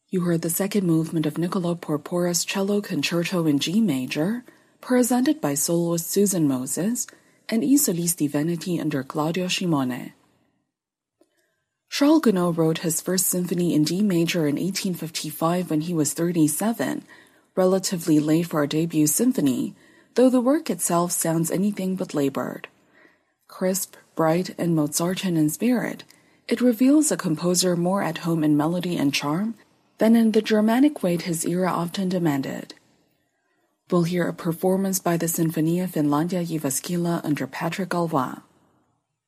You heard the second movement of Niccolò Porpora's Cello Concerto in G major, presented by soloist Susan Moses, and I Solisti Veneti under Claudio Scimone. Charles Gounod wrote his first symphony in D major in 1855 when he was 37, relatively late for a debut symphony, though the work itself sounds anything but labored. Crisp, bright, and Mozartian in spirit, it reveals a composer more at home in melody and charm than in the Germanic weight his era often demanded. We'll hear a performance by the Sinfonia Finlandia Jyväskylä under Patrick Gaulois.